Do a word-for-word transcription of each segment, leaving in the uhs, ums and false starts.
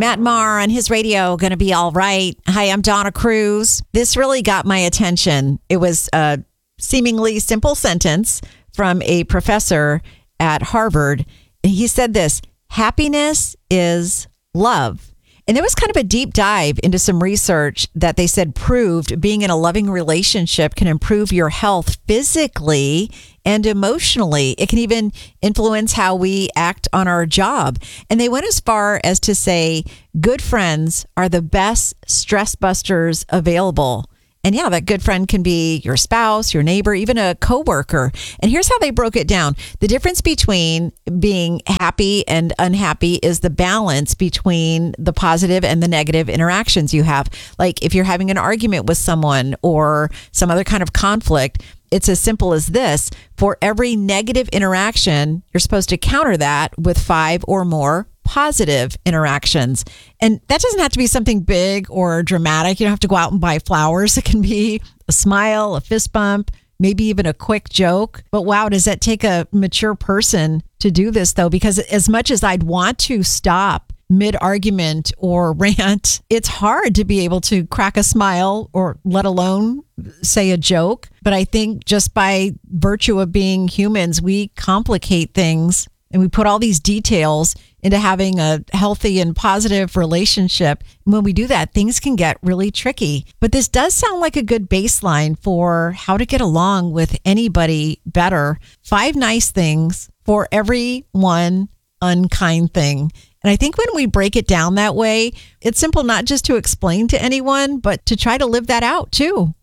Matt Maher on his radio, Gonna Be All Right. Hi, I'm Donna Cruz. This really got my attention. It was a seemingly simple sentence from a professor at Harvard. And he said this: happiness is love. And there was kind of a deep dive into some research that they said proved being in a loving relationship can improve your health physically and emotionally. It can even influence how we act on our job. And they went as far as to say good friends are the best stress busters available. And yeah, that good friend can be your spouse, your neighbor, even a coworker. And here's how they broke it down. The difference between being happy and unhappy is the balance between the positive and the negative interactions you have. Like if you're having an argument with someone or some other kind of conflict, it's as simple as this. For every negative interaction, you're supposed to counter that with five or more positive interactions. And that doesn't have to be something big or dramatic. You don't have to go out and buy flowers. It can be a smile, a fist bump, maybe even a quick joke. But wow, does that take a mature person to do this, though? Because as much as I'd want to stop mid-argument or rant, it's hard to be able to crack a smile or let alone say a joke. But I think just by virtue of being humans, we complicate things and we put all these details into having a healthy and positive relationship. And when we do that, things can get really tricky. But this does sound like a good baseline for how to get along with anybody better. Five nice things for every one unkind thing. And I think when we break it down that way, it's simple not just to explain to anyone, but to try to live that out too.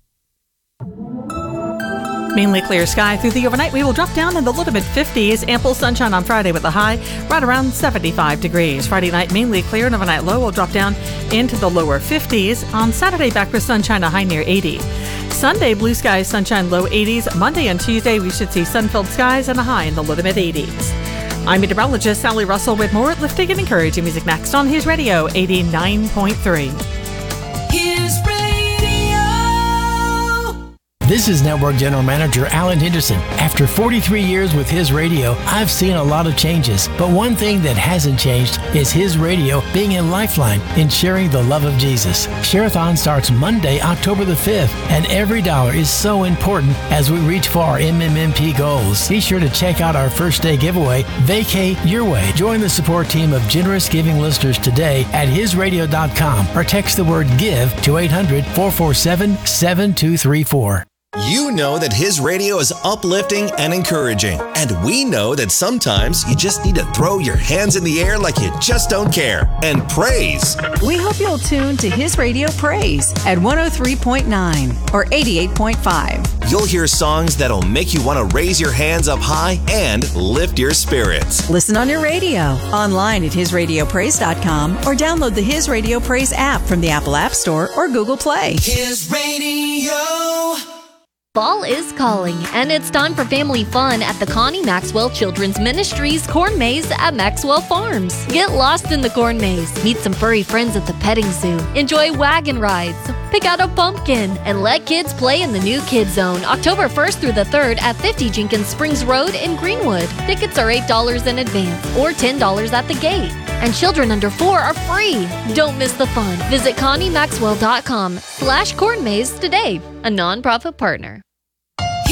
Mainly clear sky through the overnight. We will drop down in the low to mid fifties. Ample sunshine on Friday with a high right around seventy-five degrees. Friday night mainly clear and overnight low will drop down into the lower fifties. On Saturday, back with sunshine, a high near eighty. Sunday, blue skies, sunshine, low eighties. Monday and Tuesday, we should see sun-filled skies and a high in the low to mid eighties. I'm meteorologist Sally Russell with more uplifting and encouraging music next on His Radio eighty-nine point three. His Radio. This is Network General Manager Alan Henderson. After forty-three years with His Radio, I've seen a lot of changes. But one thing that hasn't changed is His Radio being in Lifeline and sharing the love of Jesus. Share-a-thon starts Monday, October the fifth, and every dollar is so important as we reach for our M M M P goals. Be sure to check out our first day giveaway, Vacate Your Way. Join the support team of generous giving listeners today at his radio dot com or text the word GIVE to eight hundred, four four seven, seven two three four. You know that His Radio is uplifting and encouraging. And we know that sometimes you just need to throw your hands in the air like you just don't care and praise. We hope you'll tune to His Radio Praise at one oh three point nine or eighty-eight point five. You'll hear songs that'll make you want to raise your hands up high and lift your spirits. Listen on your radio, online at his radio praise dot com, or download the His Radio Praise app from the Apple App Store or Google Play. His Radio. Fall is calling, and it's time for family fun at the Connie Maxwell Children's Ministries Corn Maze at Maxwell Farms. Get lost in the corn maze, meet some furry friends at the petting zoo, enjoy wagon rides, pick out a pumpkin, and let kids play in the new Kids Zone October first through the third at fifty Jenkins Springs Road in Greenwood. Tickets are eight dollars in advance or ten dollars at the gate. And children under four are free. Don't miss the fun. Visit connie maxwell dot com slash corn maze today, a nonprofit partner.